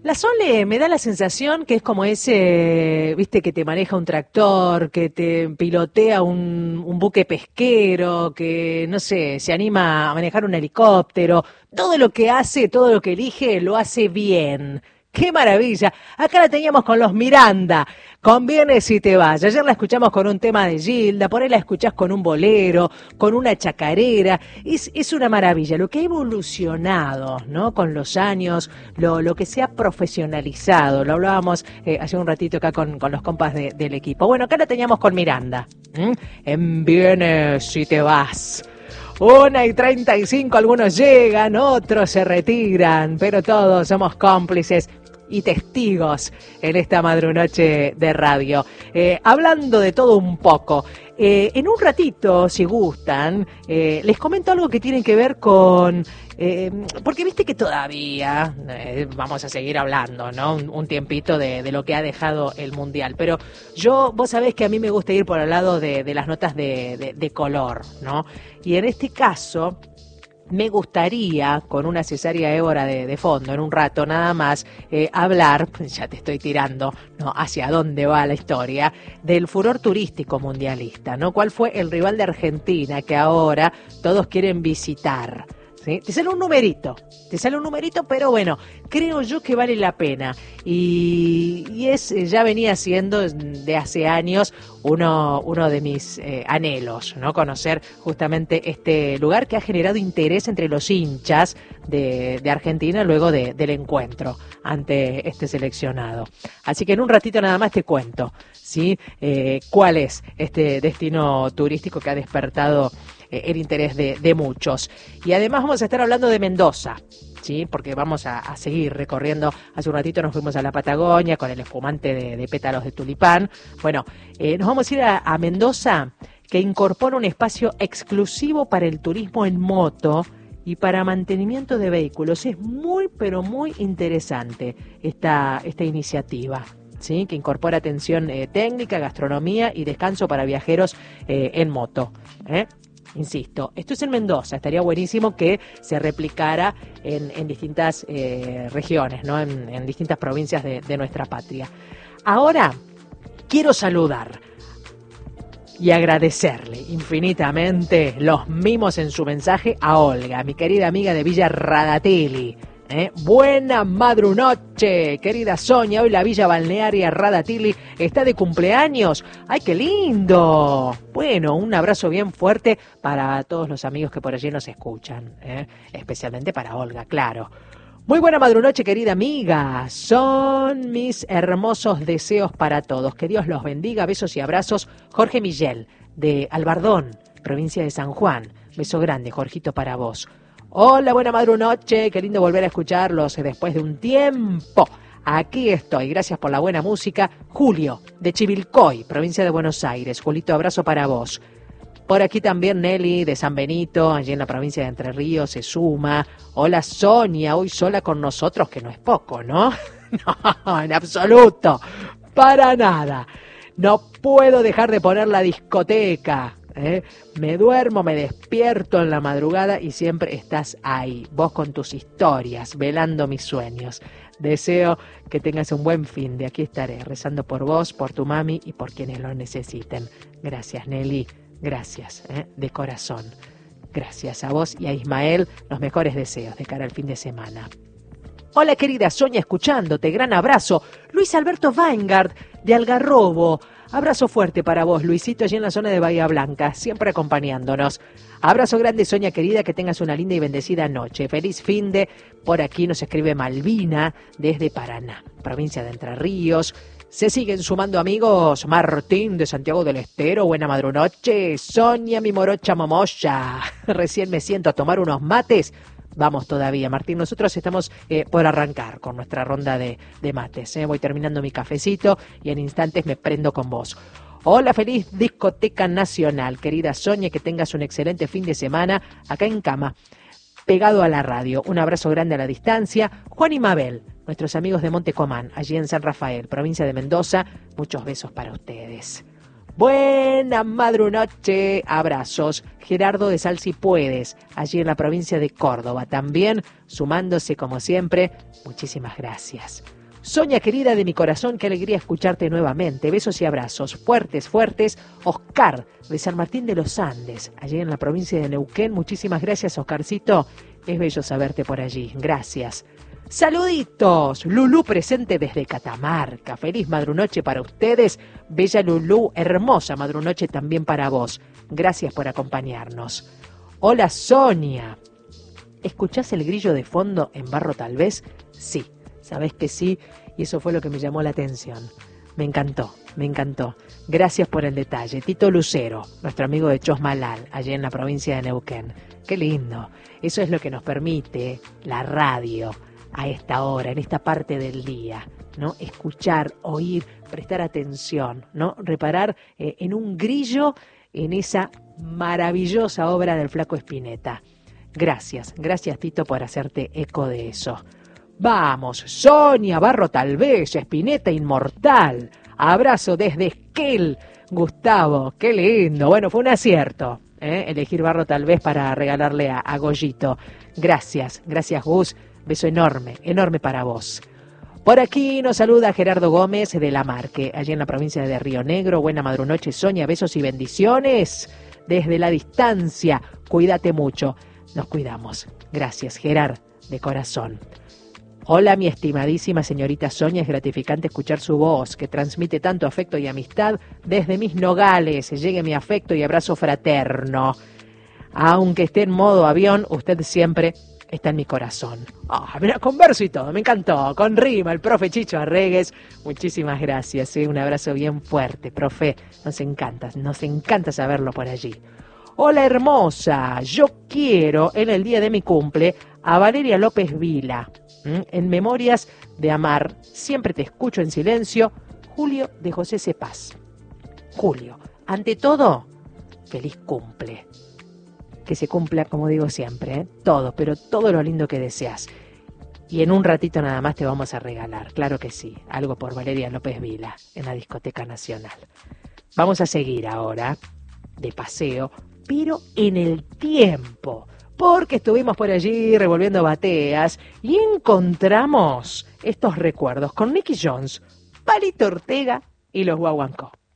La Sole me da la sensación que es como ese, viste, que te maneja un tractor, que te pilotea un buque pesquero, que, no sé, se anima a manejar un helicóptero. Todo lo que hace, todo lo que elige, lo hace bien. ¡Qué maravilla! Acá la teníamos con los Miranda, con Vienes si te vas. Ayer la escuchamos con un tema de Gilda, por ahí la escuchás con un bolero, con una chacarera. Es una maravilla, lo que ha evolucionado, ¿no? Con los años, lo que se ha profesionalizado. Lo hablábamos hace un ratito acá con los compas del equipo. Bueno, acá la teníamos con Miranda. En Vienes si te vas. 1:35, algunos llegan, otros se retiran, pero todos somos cómplices y testigos en esta madrunoche de radio. Hablando de todo un poco, en un ratito, si gustan, les comento algo que tiene que ver con... porque viste que todavía vamos a seguir hablando, ¿no? Un tiempito de lo que ha dejado el Mundial. Pero vos sabés que a mí me gusta ir por el lado de las notas de color, ¿no? Y en este caso... me gustaría, con una Cesárea Évora de fondo, en un rato nada más, hablar, ya te estoy tirando, ¿no?, hacia dónde va la historia, del furor turístico mundialista, ¿no? ¿Cuál fue el rival de Argentina que ahora todos quieren visitar? ¿Sí? Te sale un numerito, pero bueno, creo yo que vale la pena. Y ya venía siendo de hace años uno de mis anhelos, ¿no? Conocer justamente este lugar que ha generado interés entre los hinchas de Argentina luego del encuentro ante este seleccionado. Así que en un ratito nada más te cuento, ¿sí? Cuál es este destino turístico que ha despertado el interés de muchos. Y además vamos a estar hablando de Mendoza, ¿sí? Porque vamos a seguir recorriendo. Hace un ratito nos fuimos a la Patagonia con el espumante de pétalos de tulipán. Bueno, nos vamos a ir a Mendoza, que incorpora un espacio exclusivo para el turismo en moto y para mantenimiento de vehículos. Es muy, pero muy interesante esta iniciativa, ¿sí? Que incorpora atención técnica, gastronomía y descanso para viajeros en moto, Insisto, esto es en Mendoza, estaría buenísimo que se replicara en distintas regiones, ¿no? En distintas provincias de nuestra patria. Ahora quiero saludar y agradecerle infinitamente los mimos en su mensaje a Olga, mi querida amiga de Villa Radatili. Buena madrunoche, querida Sonia. Hoy la Villa Balnearia Radatili está de cumpleaños. ¡Ay, qué lindo! Bueno, un abrazo bien fuerte para todos los amigos que por allí nos escuchan, especialmente para Olga, claro. Muy buena madrunoche, querida amiga. Son mis hermosos deseos para todos. Que Dios los bendiga. Besos y abrazos. Jorge Millel, de Albardón, provincia de San Juan. Beso grande, Jorgito, para vos. Hola, buena madrunoche, qué lindo volver a escucharlos después de un tiempo. Aquí estoy, gracias por la buena música. Julio, de Chivilcoy, provincia de Buenos Aires. Julito, abrazo para vos. Por aquí también Nelly, de San Benito, allí en la provincia de Entre Ríos, se suma. Hola, Sonia, hoy sola con nosotros, que no es poco, ¿no? No, en absoluto, para nada. No puedo dejar de poner la discoteca. Me duermo, me despierto en la madrugada y siempre estás ahí, vos con tus historias, velando mis sueños. Deseo que tengas un buen fin de aquí estaré, rezando por vos, por tu mami y por quienes lo necesiten. Gracias, Nelly, gracias, de corazón. Gracias a vos y a Ismael, los mejores deseos de cara al fin de semana. Hola, querida Sonia, escuchándote, gran abrazo. Luis Alberto Weingart, de Algarrobo. Abrazo fuerte para vos, Luisito, allí en la zona de Bahía Blanca, siempre acompañándonos. Abrazo grande, Sonia querida, que tengas una linda y bendecida noche. Feliz finde. Por aquí nos escribe Malvina, desde Paraná, provincia de Entre Ríos. Se siguen sumando amigos. Martín, de Santiago del Estero, buena madrunoche. Sonia, mi morocha momoya. Recién me siento a tomar unos mates. Vamos todavía, Martín, nosotros estamos por arrancar con nuestra ronda de mates. Voy terminando mi cafecito y en instantes me prendo con vos. Hola, feliz discoteca nacional, querida Sonia, que tengas un excelente fin de semana acá en cama, pegado a la radio. Un abrazo grande a la distancia. Juan y Mabel, nuestros amigos de Montecomán, allí en San Rafael, provincia de Mendoza, muchos besos para ustedes. Buena madrunoche, abrazos. Gerardo de Sal Si Puedes, allí en la provincia de Córdoba, también sumándose como siempre. Muchísimas gracias. Sonia querida de mi corazón, qué alegría escucharte nuevamente. Besos y abrazos, fuertes, fuertes. Oscar, de San Martín de los Andes, allí en la provincia de Neuquén. Muchísimas gracias, Oscarcito. Es bello saberte por allí. Gracias. Saluditos. Lulú presente desde Catamarca. Feliz madrunoche para ustedes. Bella Lulú, hermosa madrunoche también para vos. Gracias por acompañarnos. Hola, Sonia. ¿Escuchás el grillo de fondo en Barro tal vez? Sí. Sabés que sí, y eso fue lo que me llamó la atención. Me encantó, me encantó. Gracias por el detalle. Tito Lucero, nuestro amigo de Chosmalal, allí en la provincia de Neuquén. Qué lindo. Eso es lo que nos permite la radio a esta hora, en esta parte del día, ¿no? Escuchar, oír, prestar atención, ¿no? Reparar en un grillo en esa maravillosa obra del Flaco Spinetta. Gracias, gracias Tito por hacerte eco de eso. Vamos, Sonia, Barro tal vez, Spinetta inmortal. Abrazo desde Esquel, Gustavo, qué lindo. Bueno, fue un acierto, elegir Barro tal vez para regalarle a Goyito. Gracias, gracias Gus, beso enorme, enorme para vos. Por aquí nos saluda Gerardo Gómez de La Marque, allí en la provincia de Río Negro. Buena madrunoche, Sonia, besos y bendiciones. Desde la distancia, cuídate mucho. Nos cuidamos. Gracias, Gerard, de corazón. Hola, mi estimadísima señorita Sonia, es gratificante escuchar su voz, que transmite tanto afecto y amistad desde mis nogales. Llegue mi afecto y abrazo fraterno. Aunque esté en modo avión, usted siempre está en mi corazón. Mira, con verso y todo, me encantó, con rima, el profe Chicho Arregues. Muchísimas gracias, un abrazo bien fuerte, profe, nos encanta saberlo por allí. Hola, hermosa, yo quiero, en el día de mi cumple, a Valeria López Vila. En Memorias de Amar, siempre te escucho en silencio, Julio de José Cepaz. Julio, ante todo, feliz cumple. Que se cumpla, como digo siempre, todo, pero todo lo lindo que deseas. Y en un ratito nada más te vamos a regalar, claro que sí, algo por Valeria López Vila, en la Discoteca Nacional. Vamos a seguir ahora, de paseo, pero en el tiempo, porque estuvimos por allí revolviendo bateas y encontramos estos recuerdos con Nicky Jones, Palito Ortega y los Guaguancó.